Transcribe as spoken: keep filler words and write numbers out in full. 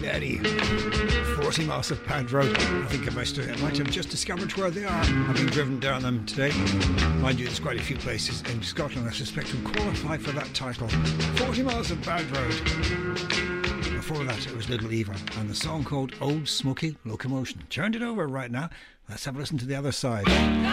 Eddie. forty miles of Pad Road. I think I must have, I might have just discovered where they are, having driven down them today. Mind you, there's quite a few places in Scotland I suspect will qualify for that title. forty miles of Pad Road. Before that, it was Little Eva and the song called Old Smoky Locomotion. Turned it over right now. Let's have a listen to the other side.